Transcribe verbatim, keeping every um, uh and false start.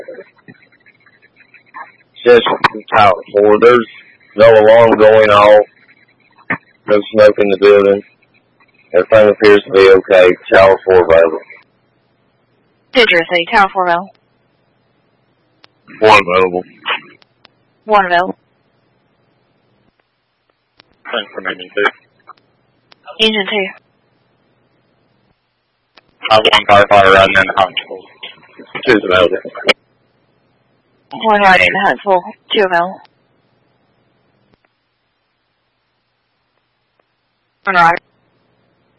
Just out for there's no alarm going off, no smoke in the building. Everything appears to be okay. Tower four available. Digger City, Tower four available. One available. One available. Thanks for making two. Engine two. I have one firefighter riding in the hospital. Two's available. One riding in the Huntsville, two available. One rider.